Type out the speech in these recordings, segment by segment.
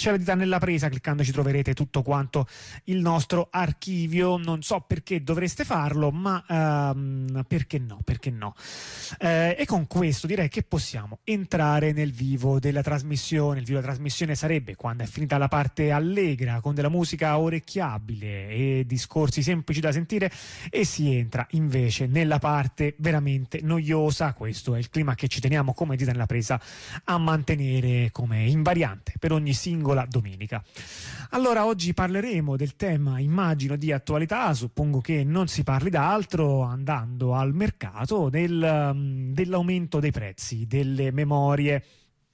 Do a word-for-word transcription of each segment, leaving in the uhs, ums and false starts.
c'è la dita nella presa, cliccando ci troverete tutto quanto il nostro archivio. Non so perché dovreste farlo, ma ehm, perché no, perché no. Eh, e con questo direi che possiamo entrare nel vivo della trasmissione. Il vivo della trasmissione sarebbe quando è finita la parte allegra con della musica orecchiabile e discorsi semplici da sentire e si entra invece nella parte veramente noiosa. Questo è il clima che ci teniamo come dita nella presa a mantenere come invariante per ogni singola domenica. Allora, oggi parleremo del tema, immagino, di attualità. Suppongo che non si parli d'altro, andando al mercato, del, dell'aumento dei prezzi delle memorie.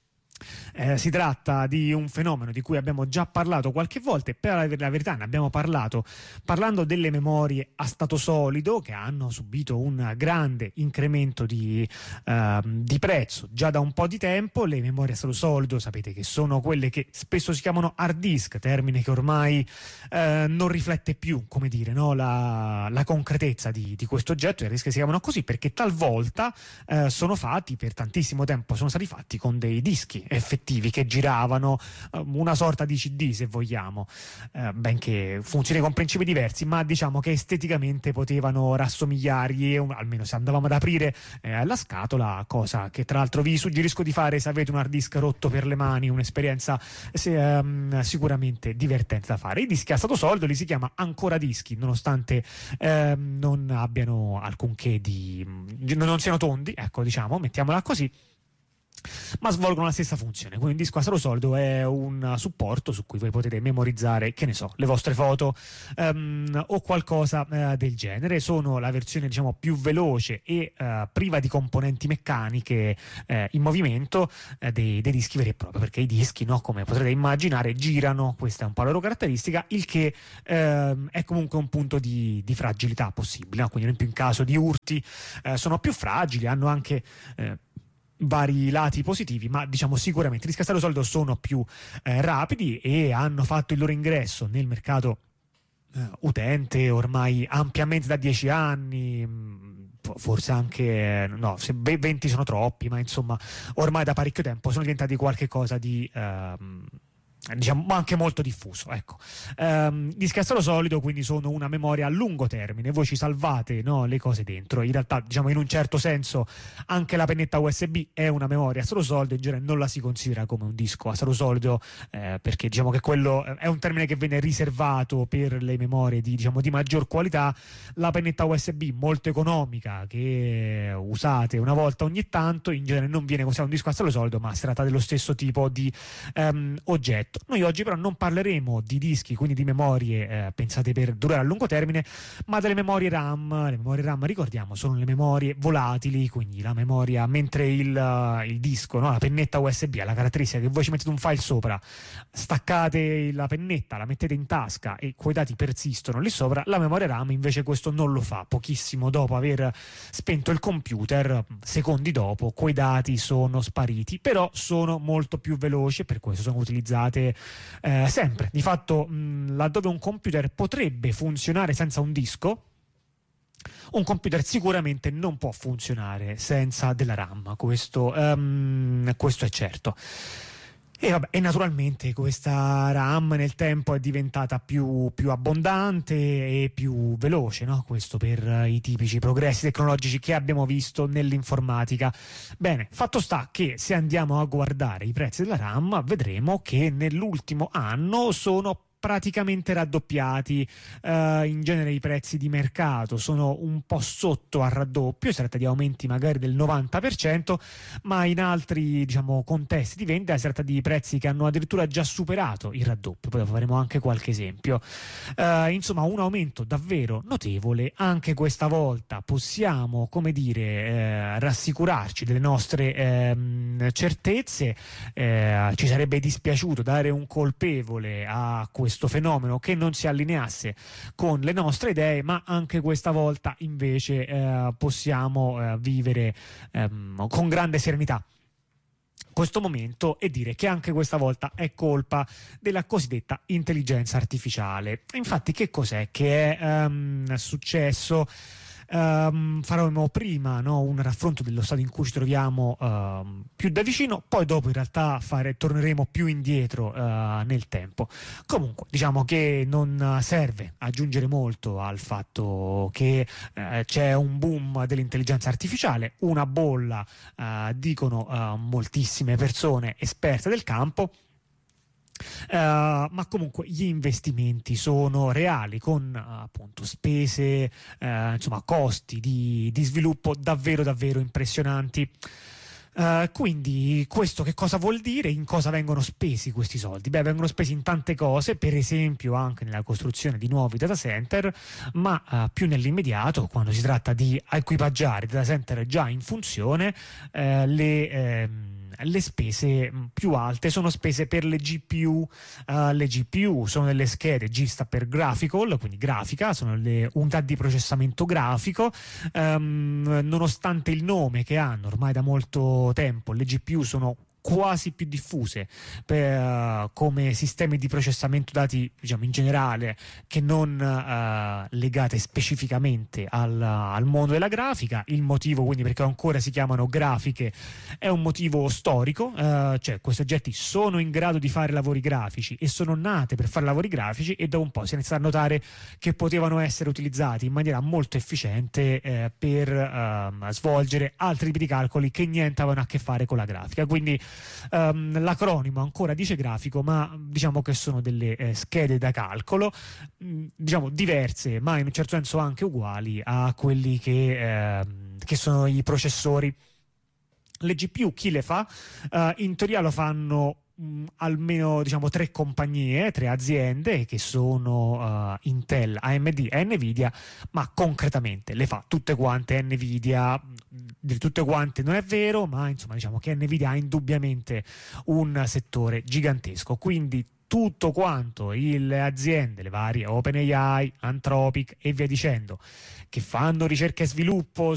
Eh, si tratta di un fenomeno di cui abbiamo già parlato qualche volta, e per la verità ne abbiamo parlato parlando delle memorie a stato solido, che hanno subito un grande incremento di, eh, di prezzo già da un po' di tempo. Le memorie a stato solido sapete che sono quelle che spesso si chiamano hard disk, termine che ormai eh, non riflette più, come dire, no? la, la concretezza di, di questo oggetto. I rischi si chiamano così perché talvolta eh, sono fatti, per tantissimo tempo sono stati fatti con dei dischi effettivi che giravano, una sorta di C D se vogliamo, eh, benché funzioni con principi diversi, ma diciamo che esteticamente potevano rassomigliargli, almeno se andavamo ad aprire eh, la scatola, cosa che tra l'altro vi suggerisco di fare se avete un hard disk rotto per le mani, un'esperienza se, um, sicuramente divertente da fare. I dischi a stato solido li si chiama ancora dischi, nonostante eh, non abbiano alcunché di non siano tondi, ecco, diciamo, mettiamola così, ma svolgono la stessa funzione. Quindi un disco a stato solido è un supporto su cui voi potete memorizzare, che ne so, le vostre foto um, o qualcosa uh, del genere. Sono la versione, diciamo, più veloce e uh, priva di componenti meccaniche uh, in movimento uh, dei, dei dischi veri e propri, perché i dischi, no, come potrete immaginare, girano, questa è un po' la loro caratteristica, il che uh, è comunque un punto di, di fragilità possibile, no? Quindi in caso di urti uh, sono più fragili, hanno anche uh, vari lati positivi, ma diciamo sicuramente i dischi a stato solido sono più eh, rapidi e hanno fatto il loro ingresso nel mercato eh, utente ormai ampiamente da dieci anni, forse anche no, se venti sono troppi, ma insomma ormai da parecchio tempo sono diventati qualche cosa di ehm, diciamo anche molto diffuso, ecco. Um, dischi a stato solido quindi sono una memoria a lungo termine, voi ci salvate, no, le cose dentro. In realtà, diciamo, in un certo senso anche la pennetta U S B è una memoria a stato solido, in genere non la si considera come un disco a stato solido eh, perché diciamo che quello è un termine che viene riservato per le memorie di, diciamo, di maggior qualità. La pennetta U S B molto economica che usate una volta ogni tanto in genere non viene considerato un disco a stato solido, ma si tratta dello stesso tipo di um, oggetto. Noi oggi però non parleremo di dischi, quindi di memorie eh, pensate per durare a lungo termine, ma delle memorie RAM. Le memorie RAM, ricordiamo, sono le memorie volatili, quindi la memoria, mentre il, uh, il disco, no, la pennetta U S B ha la caratteristica che voi ci mettete un file sopra, staccate la pennetta, la mettete in tasca e quei dati persistono lì sopra. La memoria RAM invece questo non lo fa. Pochissimo dopo aver spento il computer, secondi dopo, quei dati sono spariti, però sono molto più veloci e per questo sono utilizzate Eh, sempre. Di fatto, mh, laddove un computer potrebbe funzionare senza un disco, un computer sicuramente non può funzionare senza della RAM, questo, um, questo è certo. E, vabbè, e naturalmente questa RAM nel tempo è diventata più, più abbondante e più veloce, no? Questo per i tipici progressi tecnologici che abbiamo visto nell'informatica. Bene, fatto sta che se andiamo a guardare i prezzi della RAM vedremo che nell'ultimo anno sono praticamente raddoppiati. Uh, in genere i prezzi di mercato sono un po' sotto al raddoppio, si tratta di aumenti magari del novanta per cento, ma in altri, diciamo, contesti di vendita si tratta di prezzi che hanno addirittura già superato il raddoppio. Poi faremo anche qualche esempio. Uh, insomma, un aumento davvero notevole. Anche questa volta possiamo, come dire, eh, rassicurarci delle nostre eh, certezze. Eh, ci sarebbe dispiaciuto dare un colpevole a questo questo fenomeno che non si allineasse con le nostre idee, ma anche questa volta invece eh, possiamo eh, vivere ehm, con grande serenità questo momento e dire che anche questa volta è colpa della cosiddetta intelligenza artificiale. Infatti, che cos'è che è um, successo? Um, faremo prima, no, un raffronto dello stato in cui ci troviamo uh, più da vicino, poi dopo in realtà fare, torneremo più indietro uh, nel tempo. Comunque diciamo che non serve aggiungere molto al fatto che uh, c'è un boom dell'intelligenza artificiale, una bolla, uh, dicono uh, moltissime persone esperte del campo. Uh, ma comunque gli investimenti sono reali, con uh, appunto spese, uh, insomma costi di, di sviluppo davvero davvero impressionanti. Uh, quindi questo che cosa vuol dire? In cosa vengono spesi questi soldi? Beh, vengono spesi in tante cose, per esempio anche nella costruzione di nuovi data center, ma uh, più nell'immediato, quando si tratta di equipaggiare data center già in funzione, uh, le... Ehm, le spese più alte sono spese per le G P U. Uh, le G P U sono delle schede, G sta per graphical, quindi grafica, sono le unità di processamento grafico. Um, nonostante il nome che hanno ormai da molto tempo, le G P U sono quasi più diffuse per, uh, come sistemi di processamento dati, diciamo in generale, che non uh, legate specificamente al, al mondo della grafica. Il motivo quindi perché ancora si chiamano grafiche è un motivo storico, uh, cioè questi oggetti sono in grado di fare lavori grafici e sono nate per fare lavori grafici, e dopo un po' si è iniziato a notare che potevano essere utilizzati in maniera molto efficiente eh, per uh, svolgere altri tipi di calcoli che niente avevano a che fare con la grafica. Quindi Um, l'acronimo ancora dice grafico, ma diciamo che sono delle eh, schede da calcolo, mh, diciamo diverse, ma in un certo senso anche uguali a quelli che, eh, che sono i processori. Le G P U chi le fa? Uh, in teoria lo fanno mh, almeno diciamo tre compagnie, tre aziende, che sono uh, Intel, A M D e Nvidia, ma concretamente le fa tutte quante Nvidia. Di tutte quante non è vero, ma insomma diciamo che Nvidia ha indubbiamente un settore gigantesco, quindi tutto quanto le aziende, le varie OpenAI, Anthropic e via dicendo, che fanno ricerca e sviluppo